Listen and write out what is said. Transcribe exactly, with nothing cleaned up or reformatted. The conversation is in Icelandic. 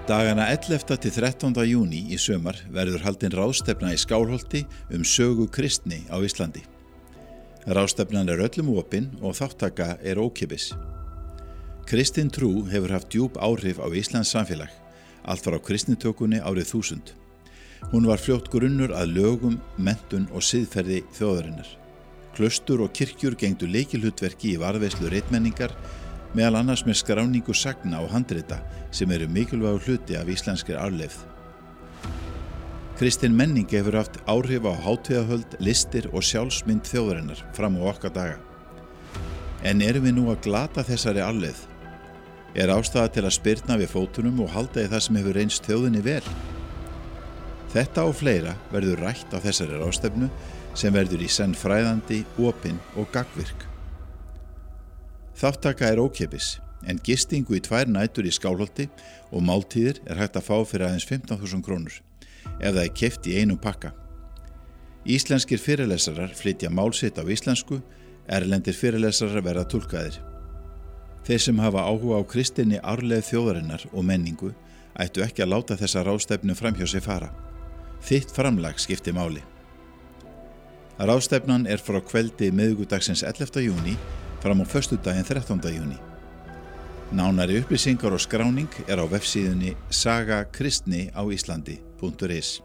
Dagana ellefta til þrettánda júní í sumar verður haldin ráðstefna í Skálholti um sögu kristni á Íslandi. Ráðstefnan er öllum opin og þáttaka er ókeypis. Kristin trú hefur haft djúp áhrif á Íslands samfélag, allt frá kristnitökunni árið þúsund. Hún var fljótt grunnur að lögum, menntun og siðferði þjóðarinnar. Klaustur og kirkjur gegndu lykilhlutverki í varðveislu ritmenningar, meðal annars með skráningu sagna og handrita sem eru mikilvægur hluti af íslenskri arfleifð. Kristin menning hefur haft áhrif á hátíðahöld, listir og sjálfsmynd þjóðarinnar fram á okkar daga. En erum við nú að glata þessari arfleifð? Er ástæða til að spyrna við fótunum og halda í það sem hefur reynst þjóðinni vel? Þetta og fleira verður rætt á þessari ráðstefnu sem verður í senn fræðandi, opin og gagnvirk. Þáttaka er ókeypis, en gistingu í tvær nætur í Skálholti og máltíðir er hægt að fá fyrir aðeins fimmtán þúsund krónur, ef það er keypt í einum pakka. Íslenskir fyrirlesarar flytja mál sitt á íslensku, erlendir fyrirlesarar verða túlkaðir. Þeir sem hafa áhuga á kristinni arfleifð þjóðarinnar og menningu ættu ekki að láta þessa ráðstefnu framhjá sig fara. Þitt framlag skiptir máli. Ráðstefnan er frá kveldi miðvikudagsins ellefta júní fram á föstudaginn þrettánda júní. Nánari upplýsingar og skráning er á vefsíðunni sagakristni á Íslandi punktur is.